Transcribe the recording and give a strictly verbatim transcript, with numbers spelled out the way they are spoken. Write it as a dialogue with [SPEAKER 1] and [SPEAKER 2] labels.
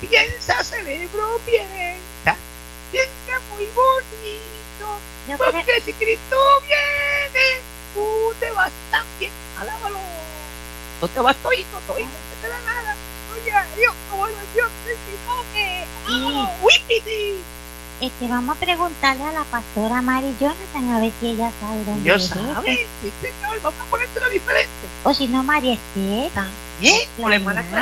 [SPEAKER 1] Piensa, cerebro, piensa. Piensa muy bonito.
[SPEAKER 2] Yo
[SPEAKER 1] Porque
[SPEAKER 2] creo-
[SPEAKER 1] si Cristo viene, tú te vas también. Alábalo. No te vas todito, todito, no te da nada. Oye, Dios, como la Dios del Simone. ¡Vamos! ¡Wipiti!
[SPEAKER 2] Este, vamos a preguntarle a la pastora Mari Jonathan a ver si ella sabe dónde
[SPEAKER 1] Dios
[SPEAKER 2] es
[SPEAKER 1] sabe,
[SPEAKER 2] eso.
[SPEAKER 1] sí, señor. Vamos a ponértelo diferente.
[SPEAKER 2] O si no, María Esther.
[SPEAKER 1] También, con la hermana
[SPEAKER 2] Claro.
[SPEAKER 1] Clara.